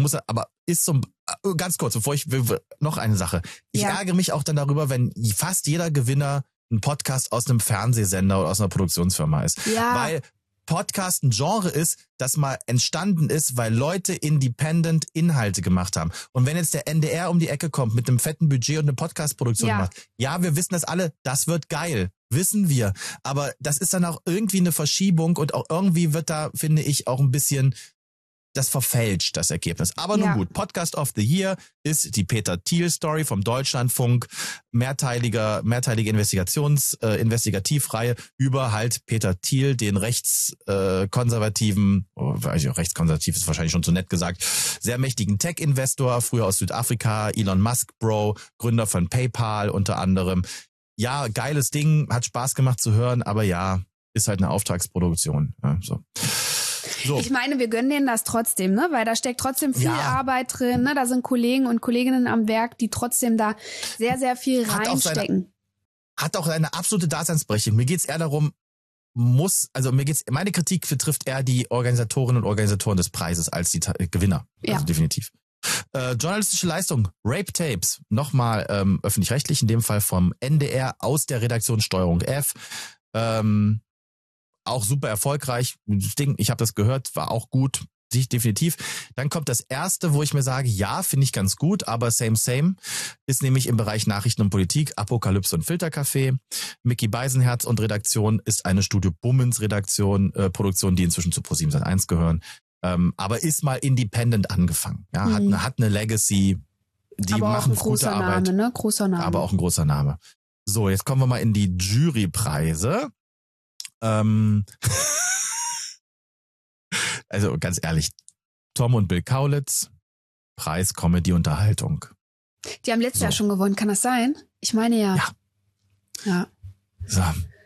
ganz kurz, noch eine Sache. Ich ärgere mich auch dann darüber, wenn fast jeder Gewinner ein Podcast aus einem Fernsehsender oder aus einer Produktionsfirma ist. Ja. Weil Podcast ein Genre ist, das mal entstanden ist, weil Leute independent Inhalte gemacht haben. Und wenn jetzt der NDR um die Ecke kommt mit einem fetten Budget und eine Podcast-Produktion macht, wir wissen das alle, das wird geil. Wissen wir. Aber das ist dann auch irgendwie eine Verschiebung, und auch irgendwie wird da, finde ich, auch ein bisschen das verfälscht, das Ergebnis. Aber nun gut, Podcast of the Year ist die Peter Thiel-Story vom Deutschlandfunk, mehrteilige Investigativreihe über halt Peter Thiel, den rechtskonservativen, rechtskonservativ ist wahrscheinlich schon zu nett gesagt, sehr mächtigen Tech-Investor, früher aus Südafrika, Elon Musk Bro, Gründer von PayPal unter anderem. Ja, geiles Ding, hat Spaß gemacht zu hören, aber ist halt eine Auftragsproduktion. Ja, so. Ich meine, wir gönnen denen das trotzdem, ne? Weil da steckt trotzdem viel Arbeit drin, ne? Da sind Kollegen und Kolleginnen am Werk, die trotzdem da sehr, sehr viel reinstecken. Hat auch eine absolute Daseinsberechtigung. Mir geht's eher darum, meine Kritik betrifft eher die Organisatorinnen und Organisatoren des Preises als die Gewinner. Ja. Also definitiv. Journalistische Leistung, Rape Tapes, nochmal öffentlich-rechtlich, in dem Fall vom NDR aus der Redaktion Steuerung F. Auch super erfolgreich. Ding, ich habe das gehört, war auch gut, definitiv. Dann kommt das erste, wo ich mir sage, finde ich ganz gut, aber same, ist nämlich im Bereich Nachrichten und Politik, Apokalypse und Filtercafé. Micky Beisenherz und Redaktion ist eine Studio Bummens Produktion, die inzwischen zu ProSieben Sat.1 gehören. Aber ist mal independent angefangen. Ja, hat eine Legacy, die aber machen gute Arbeit. Name, ne? Großer Name. Aber auch ein großer Name. So, jetzt kommen wir mal in die Jurypreise. Also ganz ehrlich, Tom und Bill Kaulitz, Preis Comedy Unterhaltung. Die haben letztes Jahr schon gewonnen, kann das sein? Ich meine ja. Ja. So.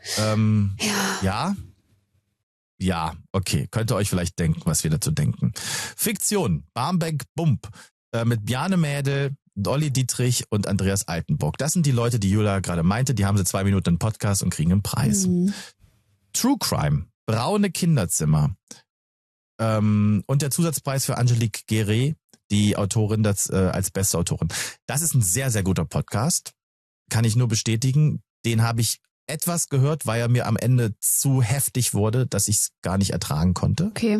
Ja, okay. Könnt ihr euch vielleicht denken, was wir dazu denken. Fiktion, Barmbek Bump, mit Bjarne Mädel, Olli Dietrich und Andreas Altenburg. Das sind die Leute, die Julia gerade meinte, die haben so 2 Minuten einen Podcast und kriegen einen Preis. True Crime, Braune Kinderzimmer und der Zusatzpreis für Angelique Guéret, die Autorin als beste Autorin. Das ist ein sehr, sehr guter Podcast. Kann ich nur bestätigen. Den habe ich etwas gehört, weil er mir am Ende zu heftig wurde, dass ich es gar nicht ertragen konnte. Okay.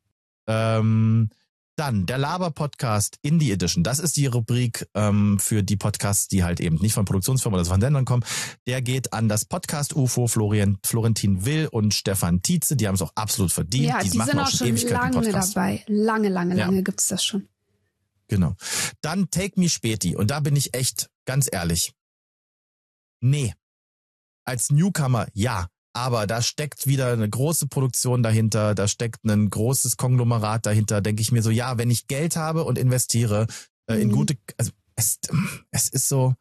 Dann der Laber-Podcast Indie Edition. Das ist die Rubrik für die Podcasts, die halt eben nicht von Produktionsfirmen oder von Sendern kommen. Der geht an das Podcast-UFO Florentin Will und Stefan Tietze. Die haben es auch absolut verdient. Ja, die sind auch schon lange dabei. Lange gibt's das schon. Genau. Dann Take Me Späti. Und da bin ich echt ganz ehrlich. Nee. Als Newcomer, ja. Aber da steckt wieder eine große Produktion dahinter, da steckt ein großes Konglomerat dahinter, denke ich mir so, ja, wenn ich Geld habe und investiere in gute, also es ist so,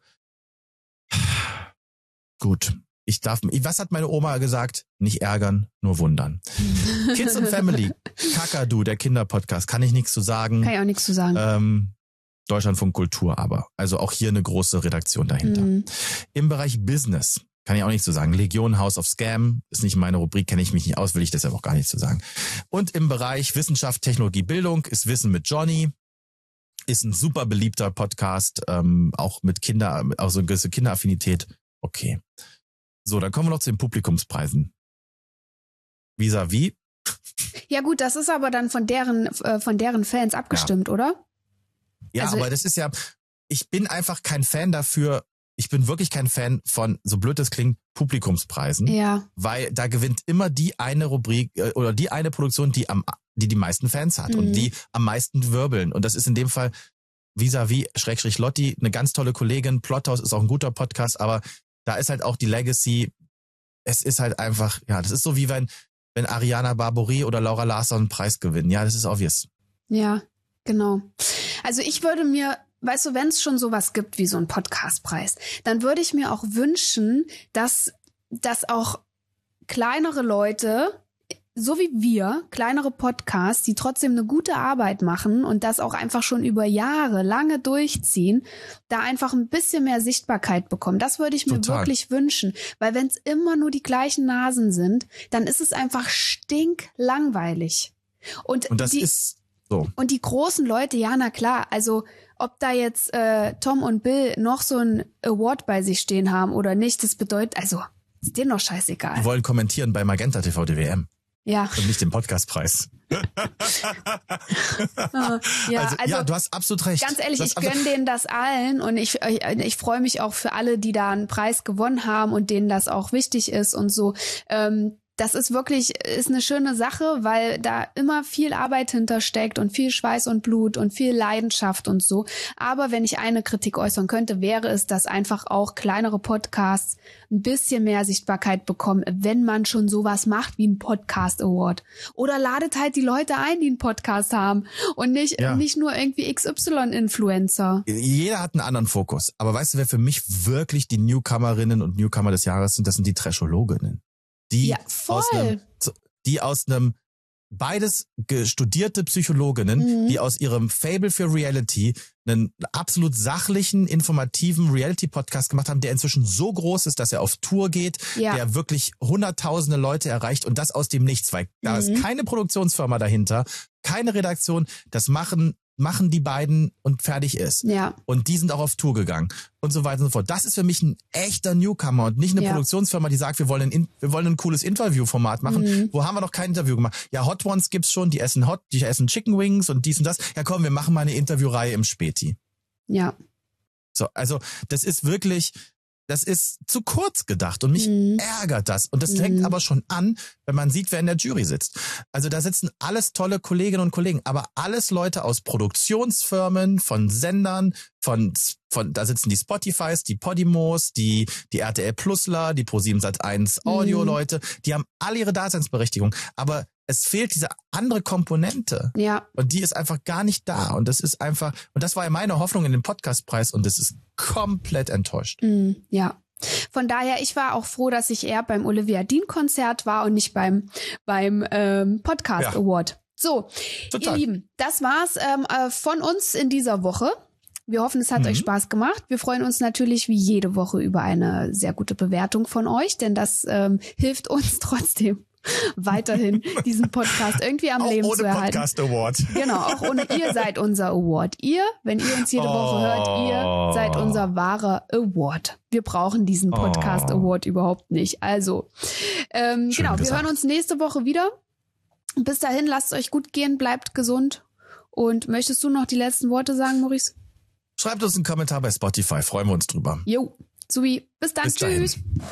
gut, was hat meine Oma gesagt? Nicht ärgern, nur wundern. Kids and Family, Kakadu, der Kinderpodcast, kann ich nichts zu sagen. Kann ich auch nichts zu sagen. Deutschlandfunk Kultur aber, also auch hier eine große Redaktion dahinter. Im Bereich Business, kann ich auch nichts zu sagen. Legion House of Scam ist nicht meine Rubrik, kenne ich mich nicht aus, will ich deshalb auch gar nichts zu sagen. Und im Bereich Wissenschaft, Technologie, Bildung ist Wissen mit Johnny. Ist ein super beliebter Podcast, auch mit auch so eine gewisse Kinderaffinität. Okay. So, dann kommen wir noch zu den Publikumspreisen. Vis-à-vis. Ja gut, das ist aber dann von deren Fans abgestimmt, oder? Ja, also, aber das ist ja, ich bin einfach kein Fan dafür. Ich bin wirklich kein Fan von, so blöd das klingt, Publikumspreisen. Ja. Weil da gewinnt immer die eine Rubrik oder die eine Produktion, die die meisten Fans hat und die am meisten wirbeln. Und das ist in dem Fall Vis-à-vis / Lotti, eine ganz tolle Kollegin. Plothaus ist auch ein guter Podcast, aber da ist halt auch die Legacy. Es ist halt einfach, ja, das ist so wie wenn Ariana Barbouri oder Laura Larsson einen Preis gewinnen. Ja, das ist obvious. Ja, genau. Also ich würde mir, weißt du, wenn es schon sowas gibt wie so einen Podcastpreis, dann würde ich mir auch wünschen, dass auch kleinere Leute, so wie wir, kleinere Podcasts, die trotzdem eine gute Arbeit machen und das auch einfach schon über Jahre lange durchziehen, da einfach ein bisschen mehr Sichtbarkeit bekommen. Das würde ich mir wirklich wünschen, weil wenn es immer nur die gleichen Nasen sind, dann ist es einfach stinklangweilig. Und das ist so. Und die großen Leute, ja, na klar, also ob da jetzt Tom und Bill noch so ein Award bei sich stehen haben oder nicht, das bedeutet, also ist denen noch scheißegal. Die wollen kommentieren bei Magenta TV die WM. Ja. Und nicht den Podcastpreis. Ja, du hast absolut recht. Ganz ehrlich, ich gönne denen das allen und ich freue mich auch für alle, die da einen Preis gewonnen haben und denen das auch wichtig ist und so. Das ist eine schöne Sache, weil da immer viel Arbeit hintersteckt und viel Schweiß und Blut und viel Leidenschaft und so. Aber wenn ich eine Kritik äußern könnte, wäre es, dass einfach auch kleinere Podcasts ein bisschen mehr Sichtbarkeit bekommen, wenn man schon sowas macht wie ein Podcast Award. Oder ladet halt die Leute ein, die einen Podcast haben und nicht nur irgendwie XY-Influencer. Jeder hat einen anderen Fokus. Aber weißt du, wer für mich wirklich die Newcomerinnen und Newcomer des Jahres sind? Das sind die Trashologinnen. Die aus einem beides studierte Psychologinnen, die aus ihrem Fable für Reality einen absolut sachlichen, informativen Reality-Podcast gemacht haben, der inzwischen so groß ist, dass er auf Tour geht, der wirklich hunderttausende Leute erreicht und das aus dem Nichts, weil da ist keine Produktionsfirma dahinter, keine Redaktion, das machen die beiden und fertig ist. Ja. Und die sind auch auf Tour gegangen und so weiter und so fort. Das ist für mich ein echter Newcomer und nicht eine Produktionsfirma, die sagt, wir wollen ein cooles Interviewformat machen. Wo haben wir noch kein Interview gemacht? Ja, Hot Ones gibt's schon, die essen Chicken Wings und dies und das. Ja komm, wir machen mal eine Interviewreihe im Späti. Ja. So, also das ist zu kurz gedacht und mich ärgert das. Und das fängt aber schon an, wenn man sieht, wer in der Jury sitzt. Also da sitzen alles tolle Kolleginnen und Kollegen, aber alles Leute aus Produktionsfirmen, von Sendern, da sitzen die Spotifys, die Podimos, die RTL Plusler, die Pro7 Sat1 Audio-Leute, die haben alle ihre Daseinsberechtigung. Aber es fehlt diese andere Komponente. Ja. Und die ist einfach gar nicht da. Und das ist einfach, und das war ja meine Hoffnung in den Podcastpreis und das ist komplett enttäuscht. Ja. Von daher, ich war auch froh, dass ich eher beim Olivia Dean-Konzert war und nicht beim Podcast Award. So, ihr Lieben, das war's von uns in dieser Woche. Wir hoffen, es hat euch Spaß gemacht. Wir freuen uns natürlich wie jede Woche über eine sehr gute Bewertung von euch, denn das hilft uns trotzdem weiterhin, diesen Podcast irgendwie am Leben zu erhalten. Ohne Podcast Award. Genau, auch ohne. Ihr seid unser Award. Ihr, wenn ihr uns jede Woche hört, ihr seid unser wahrer Award. Wir brauchen diesen Podcast Award überhaupt nicht. Also, genau, wir hören uns nächste Woche wieder. Bis dahin, lasst es euch gut gehen, bleibt gesund. Und möchtest du noch die letzten Worte sagen, Maurice? Schreibt uns einen Kommentar bei Spotify, freuen wir uns drüber. Jo, Subi, bis dann, bis tschüss. Dahin.